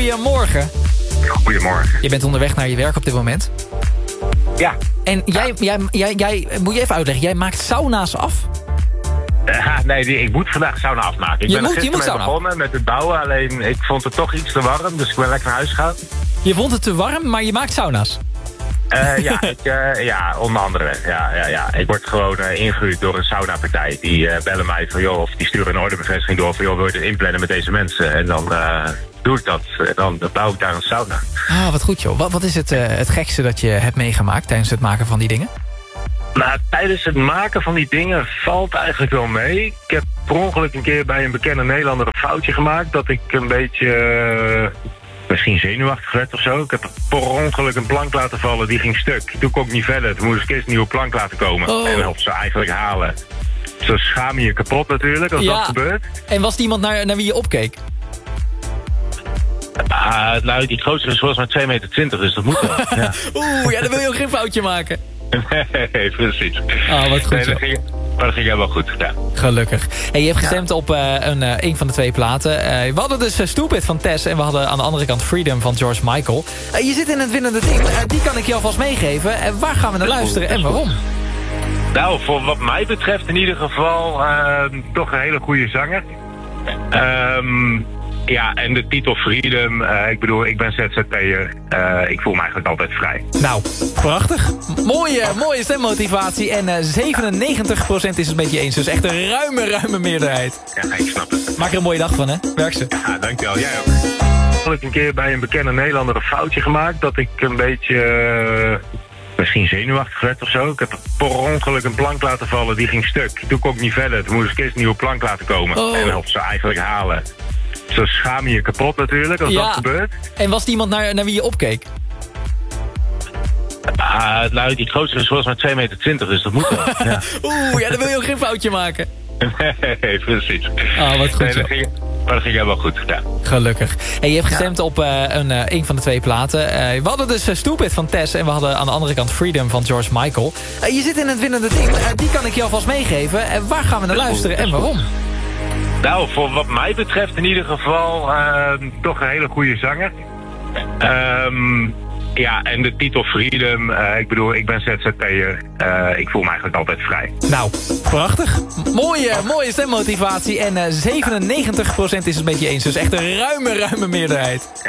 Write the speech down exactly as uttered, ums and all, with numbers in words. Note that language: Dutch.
goedemorgen. Goedemorgen. Je bent onderweg naar je werk op dit moment. Ja. En jij, jij, jij, jij moet je even uitleggen, jij maakt sauna's af? Uh, nee, die, ik moet vandaag sauna afmaken. Ik Je ben moet- er je moet gisteren mee sauna begonnen met het bouwen. Alleen ik vond het toch iets te warm, dus ik ben lekker naar huis gegaan. Je vond het te warm, maar je maakt sauna's. Uh, ja, ik, uh, ja, onder andere. Ja, ja, ja. Ik word gewoon uh, ingehuurd door een saunapartij. Die uh, bellen mij van, joh, of die sturen een ordebevestiging door van, joh, wil je het inplannen met deze mensen? En dan uh, doe ik dat. En dan bouw ik daar een sauna. Ah, wat goed joh. Wat, wat is het, uh, het gekste dat je hebt meegemaakt tijdens het maken van die dingen? Nou, tijdens het maken van die dingen valt eigenlijk wel mee. Ik heb per ongeluk een keer bij een bekende Nederlander een foutje gemaakt. Dat ik een beetje, uh, misschien zenuwachtig werd of zo. Ik heb per ongeluk een plank laten vallen, die ging stuk. Toen kon ik niet verder. Toen moest ik eerst een nieuwe plank laten komen. Oh. En op ze eigenlijk halen. Zo schaam je je kapot natuurlijk als Ja. dat gebeurt. En was er iemand naar, naar wie je opkeek? Uh, nou, die grootste is volgens mij twee meter twintig, dus dat moet wel. Ja. Oeh, ja, dan wil je ook geen foutje maken. Nee, precies. Ah, wat goed Nee, joh. dat ging, maar dat ging helemaal goed, ja. Gelukkig. Hey, je hebt gestemd op uh, een, uh, een van de twee platen. Uh, we hadden dus uh, Stupid van Tess en we hadden aan de andere kant Freedom van George Michael. Uh, je zit in het winnende team. Uh, die kan ik je alvast meegeven. Uh, waar gaan we naar luisteren en waarom? Nou, voor wat mij betreft in ieder geval uh, toch een hele goede zanger. Um, ja, en de titel Freedom, uh, ik bedoel, ik ben Z Z P'er. Uh, ik voel me eigenlijk altijd vrij. Nou, prachtig. Mooie, mooie stemmotivatie. En uh, zevenennegentig procent is het met je eens. Dus echt een ruime, ruime meerderheid. Ja, ik snap het. Maak er een mooie dag van, hè? Werk ze. Ja, dankjewel. Jij ook. Ik heb een keer bij een bekende Nederlander een foutje gemaakt. Dat ik een beetje, uh, misschien zenuwachtig werd of zo. Ik heb per ongeluk een plank laten vallen, die ging stuk. Toen kon ik niet verder. Toen moest ik eerst een nieuwe plank laten komen. Oh. En op ze eigenlijk halen. Zo schaam je je kapot natuurlijk als Ja. dat gebeurt. En was er iemand naar, naar wie je opkeek? Uh, nou, die grootste is volgens mij twee meter twintig, dus dat moet wel. Ja. Oeh, ja, dan wil je ook geen foutje maken. Nee, precies. Ah, wat goed Nee, dat joh. ging, maar dat ging helemaal goed, ja. Gelukkig. Hey, je hebt gestemd op uh, een, uh, een van de twee platen. Uh, we hadden dus uh, Stupid van Tess en we hadden aan de andere kant Freedom van George Michael. Uh, je zit in het winnende team. Uh, die kan ik je alvast meegeven. Uh, waar gaan we naar luisteren en waarom? Nou, voor wat mij betreft in ieder geval uh, toch een hele goede zanger. Um, ja, en de titel Freedom, uh, ik bedoel, ik ben Z Z P'er. Uh, ik voel me eigenlijk altijd vrij. Nou, prachtig. Mooie, mooie stemmotivatie. En uh, zevenennegentig procent is het met je eens. Dus echt een ruime, ruime meerderheid.